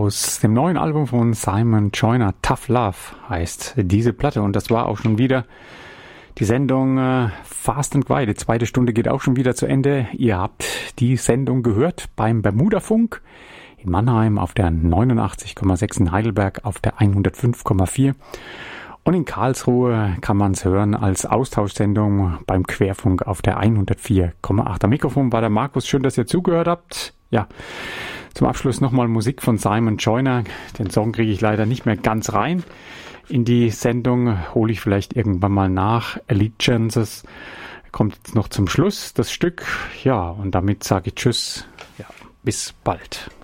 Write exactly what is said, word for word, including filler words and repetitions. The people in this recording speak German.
aus dem neuen Album von Simon Joyner. Tough Love heißt diese Platte. Und das war auch schon wieder die Sendung äh, Fast and Quiet. Die zweite Stunde geht auch schon wieder zu Ende. Ihr habt die Sendung gehört beim Bermuda-Funk in Mannheim auf der neunundachtzig Komma sechs, in Heidelberg auf der hundertfünf Komma vier. Und in Karlsruhe kann man es hören als Austauschsendung beim Querfunk auf der hundertvier Komma acht. Am Mikrofon war der Markus. Schön, dass ihr zugehört habt. Ja, zum Abschluss nochmal Musik von Simon Joyner. Den Song kriege ich leider nicht mehr ganz rein in die Sendung. Hole ich vielleicht irgendwann mal nach. Allegiances kommt jetzt noch zum Schluss, das Stück. Ja, und damit sage ich Tschüss. Ja, bis bald.